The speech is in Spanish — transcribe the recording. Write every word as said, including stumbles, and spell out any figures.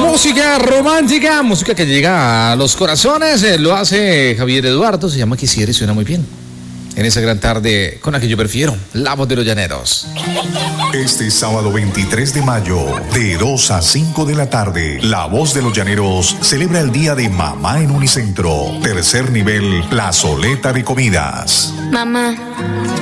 Música romántica, música que llega a los corazones, eh, lo hace Javier Eduardo, se llama Quisiera y suena muy bien. En esa gran tarde con la que yo prefiero, La Voz de los Llaneros. Este sábado veintitrés de mayo, de dos a cinco de la tarde, La Voz de los Llaneros celebra el Día de Mamá en Unicentro. Tercer nivel, plazoleta de comidas. Mamá.